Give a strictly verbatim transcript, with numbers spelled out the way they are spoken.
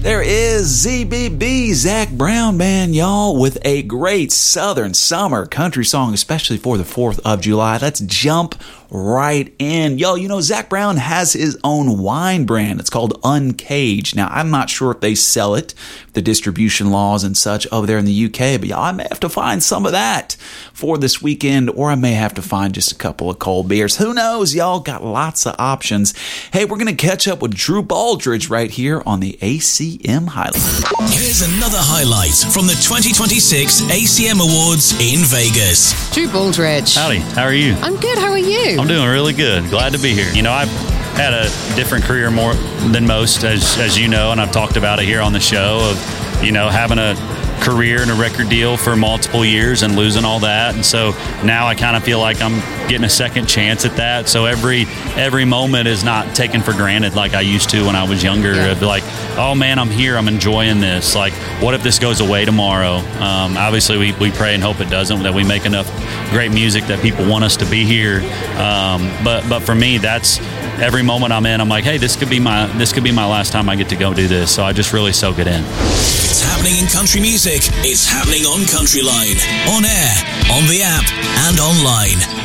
There is Z B B, Zac Brown Band, y'all, with a great Southern summer country song, especially for the fourth of July. Let's jump right in. Yo, you know, Zac Brown has his own wine brand. It's called Uncaged. Now, I'm not sure if they sell it, the distribution laws and such over there in the U K, but y'all, I may have to find some of that for this weekend, or I may have to find just a couple of cold beers. Who knows? Y'all got lots of options. Hey, we're going to catch up with Drew Baldridge right here on the A C M Highlight. Here's another highlight from the twenty twenty-six A C M Awards in Vegas. Drew Baldridge. Howdy, how are you? I'm good, how are you? I'm doing really good. Glad to be here. You know, I've had a different career more than most, as as you know, and I've talked about it here on the show, of, you know, having a career and a record deal for multiple years and losing all that. And so now I kind of feel like I'm getting a second chance at that. So every every moment is not taken for granted like I used to when I was younger. Yeah. Of like, oh man, I'm here, I'm enjoying this. Like, what if this goes away tomorrow? Um, obviously, we, we pray and hope it doesn't, that we make enough great music that people want us to be here. Um, but but for me, that's every moment I'm in, I'm like, hey, this could be my this could be my last time I get to go do this. So I just really soak it in. It's happening in country music. It's happening on Country Line, on air, on the app, and online.